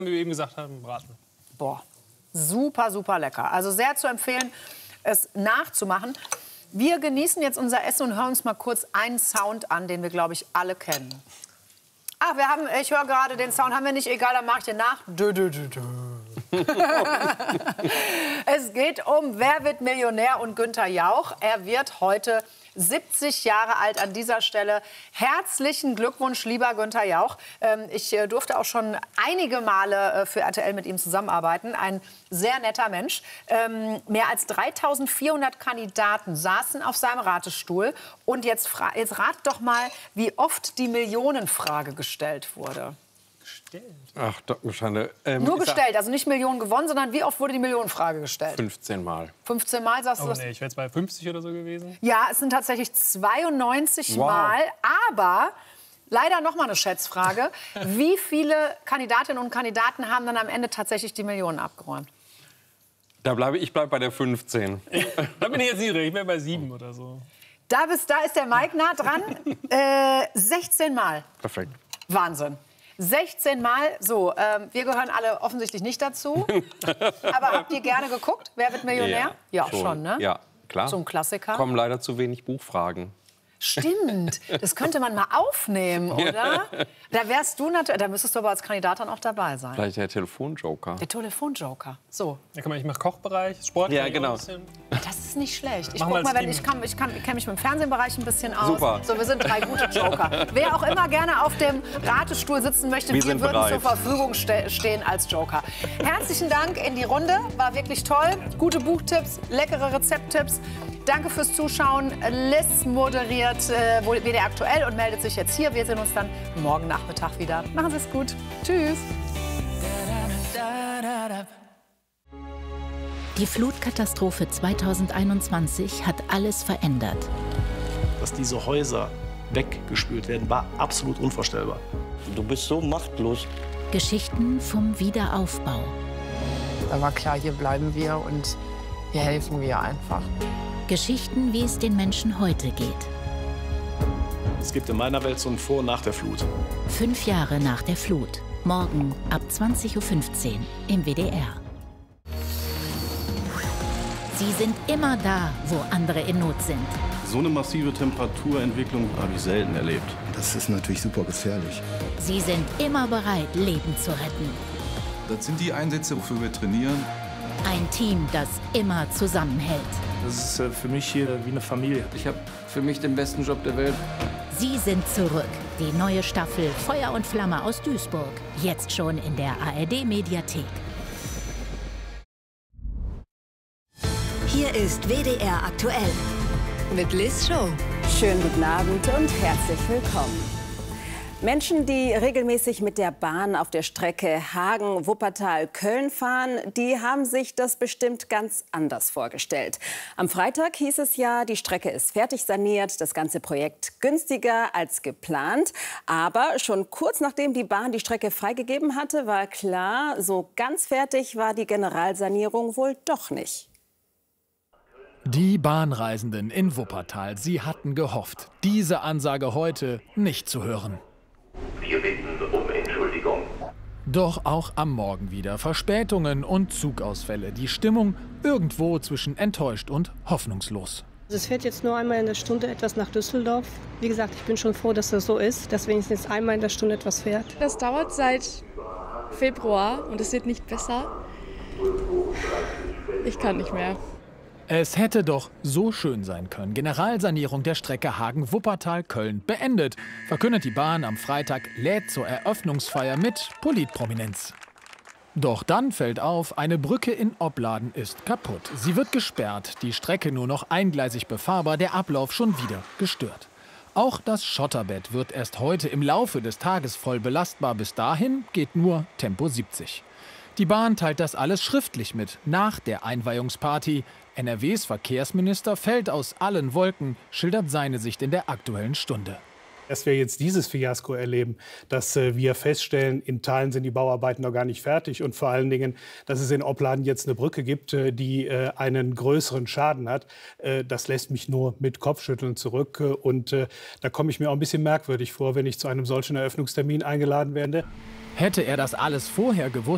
wie wir eben gesagt haben, Braten. Boah, super, super lecker. Also sehr zu empfehlen, es nachzumachen. Wir genießen jetzt unser Essen und hören uns mal kurz einen Sound an, den wir, glaube ich, alle kennen. Ah, ich höre gerade den Sound, haben wir nicht, egal, dann mache ich den nach. Dö, dö, dö, dö. Es geht um Wer wird Millionär und Günther Jauch. Er wird heute 70 Jahre alt an dieser Stelle. Herzlichen Glückwunsch, lieber Günther Jauch. Ich durfte auch schon einige Male für RTL mit ihm zusammenarbeiten. Ein sehr netter Mensch. Mehr als 3.400 Kandidaten saßen auf seinem Ratestuhl. Und jetzt rat doch mal, wie oft die Millionenfrage gestellt wurde. Ach, Schande. Nur gestellt, also nicht Millionen gewonnen, sondern wie oft wurde die Millionenfrage gestellt? 15 Mal. 15 Mal, sagst du das? Nee, ich wäre jetzt bei 50 oder so gewesen. Ja, es sind tatsächlich 92 Mal, aber leider noch mal eine Schätzfrage. Wie viele Kandidatinnen und Kandidaten haben dann am Ende tatsächlich die Millionen abgeräumt? Ich bleib bei der 15. Da bin ich jetzt niedrig, ich wäre bei 7 oder so. Da ist der Mike nah dran. 16 Mal. Perfekt. Wahnsinn. 16 Mal. So, wir gehören alle offensichtlich nicht dazu. Aber habt ihr gerne geguckt? Wer wird Millionär? Ja, schon, ne? Ja, klar. So ein Klassiker. Kommen leider zu wenig Buchfragen. Stimmt, das könnte man mal aufnehmen, oder? Da wärst du natürlich, da müsstest du aber als Kandidat dann auch dabei sein. Vielleicht der Telefonjoker. Der Telefonjoker. So. Ja, guck mal, ich mache Kochbereich, Sport. Ja, genau. Das ist nicht schlecht. Ich Machen guck wir mal, als ich kenne mich mit dem Fernsehbereich ein bisschen aus. Super. So, wir sind 3 gute Joker. Wer auch immer gerne auf dem Ratestuhl sitzen möchte, wir würden bereit. zur Verfügung stehen als Joker. Herzlichen Dank in die Runde, war wirklich toll. Gute Buchtipps, leckere Rezepttipps. Danke fürs Zuschauen. Liz moderiert WDR aktuell und meldet sich jetzt hier. Wir sehen uns dann morgen Nachmittag wieder. Machen Sie es gut. Tschüss. Die Flutkatastrophe 2021 hat alles verändert. Dass diese Häuser weggespült werden, war absolut unvorstellbar. Du bist so machtlos. Geschichten vom Wiederaufbau. Da war klar, hier bleiben wir und hier helfen wir einfach. Geschichten, wie es den Menschen heute geht. Es gibt in meiner Welt so ein Vor- und Nach der Flut. 5 Jahre nach der Flut. Morgen ab 20:15 Uhr im WDR. Sie sind immer da, wo andere in Not sind. So eine massive Temperaturentwicklung habe ich selten erlebt. Das ist natürlich super gefährlich. Sie sind immer bereit, Leben zu retten. Das sind die Einsätze, wofür wir trainieren. Ein Team, das immer zusammenhält. Das ist für mich hier wie eine Familie. Ich habe für mich den besten Job der Welt. Sie sind zurück. Die neue Staffel Feuer und Flamme aus Duisburg. Jetzt schon in der ARD-Mediathek. Hier ist WDR aktuell mit Liz Show. Schönen guten Abend und herzlich willkommen. Menschen, die regelmäßig mit der Bahn auf der Strecke Hagen-Wuppertal-Köln fahren, die haben sich das bestimmt ganz anders vorgestellt. Am Freitag hieß es ja, die Strecke ist fertig saniert, das ganze Projekt günstiger als geplant. Aber schon kurz nachdem die Bahn die Strecke freigegeben hatte, war klar, so ganz fertig war die Generalsanierung wohl doch nicht. Die Bahnreisenden in Wuppertal, sie hatten gehofft, diese Ansage heute nicht zu hören. Wir bitten um Entschuldigung. Doch auch am Morgen wieder Verspätungen und Zugausfälle. Die Stimmung irgendwo zwischen enttäuscht und hoffnungslos. Es fährt jetzt nur einmal in der Stunde etwas nach Düsseldorf. Wie gesagt, ich bin schon froh, dass das so ist, dass wenigstens einmal in der Stunde etwas fährt. Das dauert seit Februar und es wird nicht besser. Ich kann nicht mehr. Es hätte doch so schön sein können. Generalsanierung der Strecke Hagen-Wuppertal-Köln beendet, verkündet die Bahn am Freitag, lädt zur Eröffnungsfeier mit Politprominenz. Doch dann fällt auf, eine Brücke in Opladen ist kaputt. Sie wird gesperrt, die Strecke nur noch eingleisig befahrbar, der Ablauf schon wieder gestört. Auch das Schotterbett wird erst heute im Laufe des Tages voll belastbar. Bis dahin geht nur Tempo 70. Die Bahn teilt das alles schriftlich mit, nach der Einweihungsparty. NRWs Verkehrsminister fällt aus allen Wolken, schildert seine Sicht in der Aktuellen Stunde. Dass wir jetzt dieses Fiasko erleben, dass wir feststellen, in Teilen sind die Bauarbeiten noch gar nicht fertig und vor allen Dingen, dass es in Opladen jetzt eine Brücke gibt, die einen größeren Schaden hat, das lässt mich nur mit Kopfschütteln zurück. Und da komme ich mir auch ein bisschen merkwürdig vor, wenn ich zu einem solchen Eröffnungstermin eingeladen werde. Hätte er das alles vorher gewusst,